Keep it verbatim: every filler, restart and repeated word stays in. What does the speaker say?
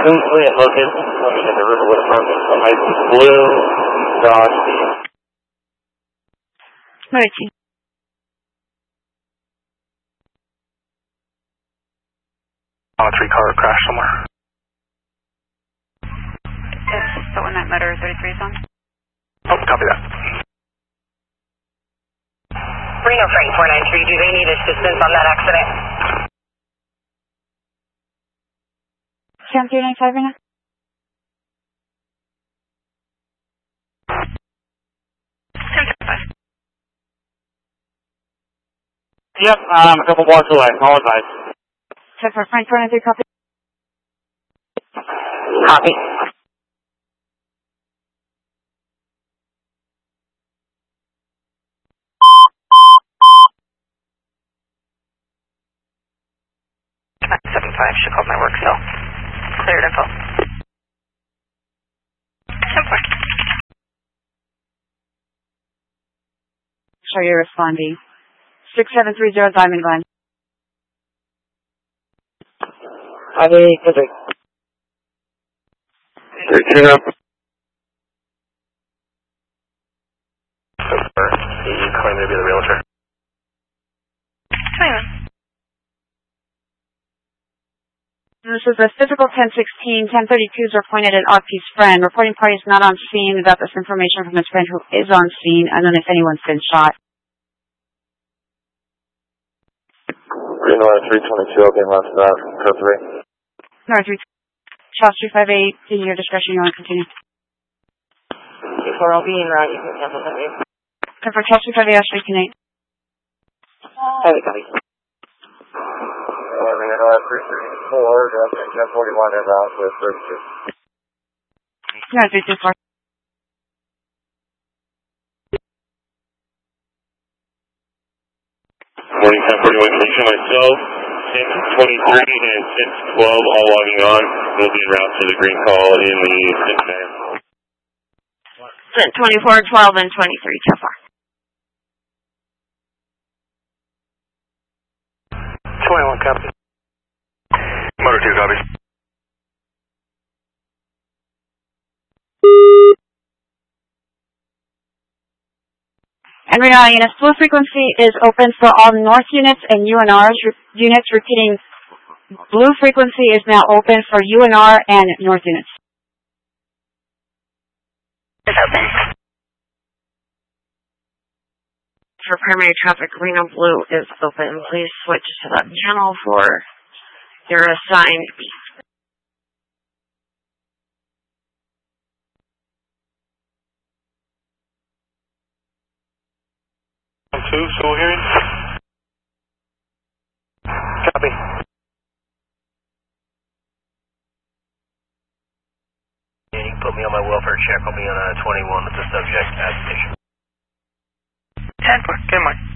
Currently at location, looking at the Riverwood Apartments, license blue, Dodge B. Medici. On a three car crash somewhere. Is the one that Meadow thirty-three is on? Oh, copy that. Reno Freight four nine three, do they need assistance on that accident? seven three nine five right now? Yep, um, a couple blocks away. Apologize. ten four Frank four nine three, copy. Copy. seven five, should call my work cell. Cleared info. ten four. Show you're responding. six seven three zero Diamond Glen. I mean, perfect. Tune up. You claim to be the realtor. twenty-one. This is a physical ten sixteen, ten thirty-twos are pointed at R P's friend. Reporting party is not on scene. We got this information from his friend who is on scene, and then if anyone's been shot. Reno three twenty-two, I'll be left for that. Code three. North three. Charles three five eight, in your discretion, you want to continue. Before I'll be in route, you can cancel that name. Confirm Charles three five eight, Ashby, can eight. Copy, copy. Reno three thirty-four, ten forty-one is out with thirty-two. North three two four. Morning, ten forty-one, connection myself, six twenty-three and six twelve, all logging on. We'll be en route to the green call in the six A M. twenty-four, twelve, and twenty-three, so far. twenty-one, copy. Motor two, copy. And Reno units, blue frequency is open for all north units and U N R's re- units. Repeating, blue frequency is now open for U N R and north units. It's open. For primary traffic, Reno Blue is open. Please switch to that channel for your assigned beat. Two, still hearing? Copy. Yeah, you can put me on my welfare check. I'll be on a twenty-one with the subject at station. ten four, good morning.